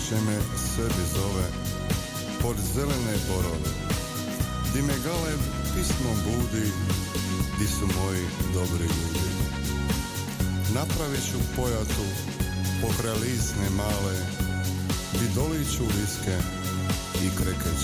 Šće me sebi zove pod zelene borove, di me galeb pismom budi, di su moji dobri ljudi. Napravit ću pojatu pokraj lisne male, di doliću viske i krekeće.